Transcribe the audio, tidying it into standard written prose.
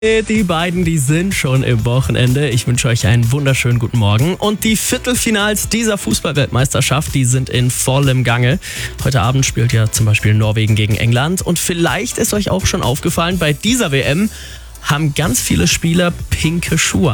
Die beiden, die sind schon im Wochenende. Ich wünsche euch einen wunderschönen guten Morgen. Und die Viertelfinals dieser Fußballweltmeisterschaft, die sind in vollem Gange. Heute Abend spielt ja zum Beispiel Norwegen gegen England. Und vielleicht ist euch auch schon aufgefallen, bei dieser WM haben ganz viele Spieler pinke Schuhe